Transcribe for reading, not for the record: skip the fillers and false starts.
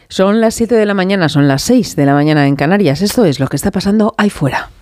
Son las 7 de la mañana, son las 6 de la mañana en Canarias. Esto es lo que está pasando ahí fuera.